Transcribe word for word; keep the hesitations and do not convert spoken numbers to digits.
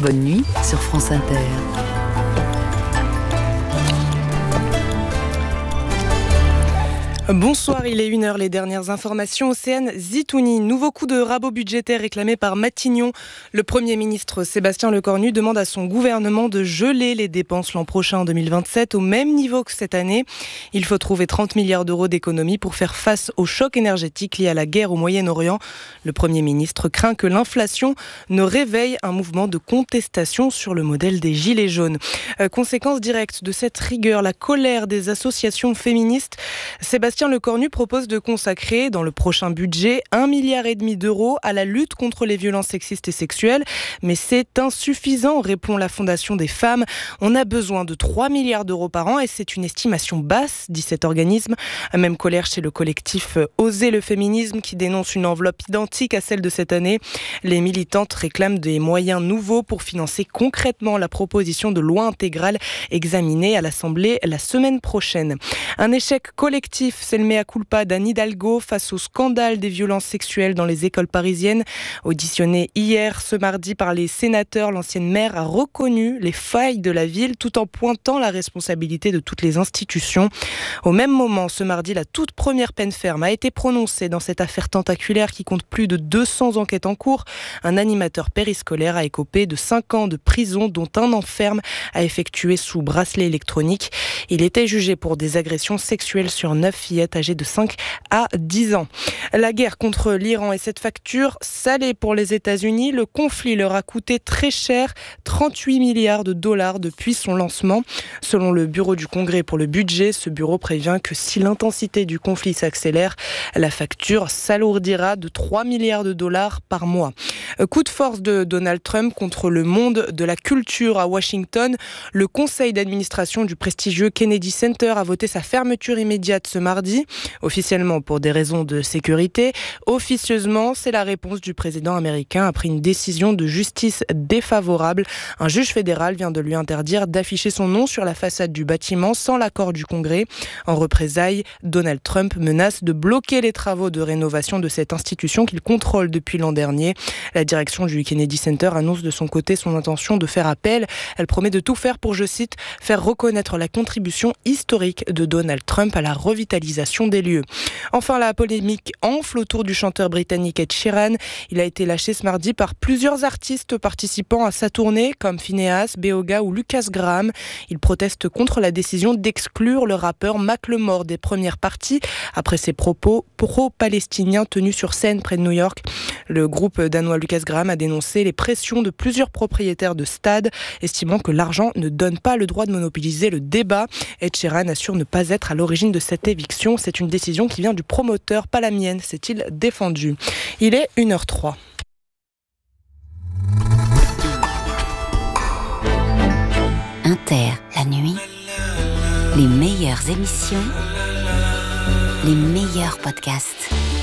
Bonne nuit sur France Inter. Bonsoir, il est une heure, les dernières informations. Océane Zitouni, nouveau coup de rabot budgétaire réclamé par Matignon. Le Premier ministre Sébastien Lecornu demande à son gouvernement de geler les dépenses l'an prochain en deux mille vingt-sept au même niveau que cette année. Il faut trouver trente milliards d'euros d'économies pour faire face au choc énergétique lié à la guerre au Moyen-Orient. Le Premier ministre craint que l'inflation ne réveille un mouvement de contestation sur le modèle des Gilets jaunes. Euh, conséquence directe de cette rigueur, la colère des associations féministes. Sébastien Lecornu propose de consacrer dans le prochain budget un milliard et demi d'euros à la lutte contre les violences sexistes et sexuelles. Mais c'est insuffisant, répond la Fondation des femmes. On a besoin de trois milliards d'euros par an et c'est une estimation basse, dit cet organisme. Même colère chez le collectif Oser le féminisme qui dénonce une enveloppe identique à celle de cette année. Les militantes réclament des moyens nouveaux pour financer concrètement la proposition de loi intégrale examinée à l'Assemblée la semaine prochaine. Un échec collectif, c'est le mea culpa d'Anne Hidalgo face au scandale des violences sexuelles dans les écoles parisiennes. Auditionnée hier, ce mardi, par les sénateurs, l'ancienne maire a reconnu les failles de la ville tout en pointant la responsabilité de toutes les institutions. Au même moment, ce mardi, la toute première peine ferme a été prononcée dans cette affaire tentaculaire qui compte plus de deux cents enquêtes en cours. Un animateur périscolaire a écopé de cinq ans de prison, dont un an ferme a effectué sous bracelet électronique. Il était jugé pour des agressions sexuelles sur neuf fillettes âgées de cinq à dix ans. La guerre contre l'Iran et cette facture salée pour les États-Unis, le conflit leur a coûté très cher, trente-huit milliards de dollars depuis son lancement. Selon le bureau du Congrès pour le budget, ce bureau prévient que si l'intensité du conflit s'accélère, la facture s'alourdira de trois milliards de dollars par mois. Coup de force de Donald Trump contre le monde de la culture à Washington. Le conseil d'administration du prestigieux Kennedy Center a voté sa fermeture immédiate ce mardi, officiellement pour des raisons de sécurité. Officieusement, c'est la réponse du président américain après une décision de justice défavorable. Un juge fédéral vient de lui interdire d'afficher son nom sur la façade du bâtiment sans l'accord du Congrès. En représailles, Donald Trump menace de bloquer les travaux de rénovation de cette institution qu'il contrôle depuis l'an dernier. La direction du Kennedy Center annonce de son côté son intention de faire appel. Elle promet de tout faire pour, je cite, faire reconnaître la contribution historique de Donald Trump à la revitalisation des lieux. Enfin, la polémique enfle autour du chanteur britannique Ed Sheeran. Il a été lâché ce mardi par plusieurs artistes participant à sa tournée, comme Finneas, Beoga ou Lucas Graham. Il proteste contre la décision d'exclure le rappeur Macklemore des premières parties après ses propos pro-palestiniens tenus sur scène près de New York. Le groupe danois Lucas Graham a dénoncé les pressions de plusieurs propriétaires de stades, estimant que l'argent ne donne pas le droit de monopoliser le débat. Ed Sheeran assure ne pas être à l'origine de cette éviction. C'est une décision qui vient du promoteur, pas la mienne, s'est-il défendu. Il est une heure trois. Inter, la nuit, les meilleures émissions, les meilleurs podcasts.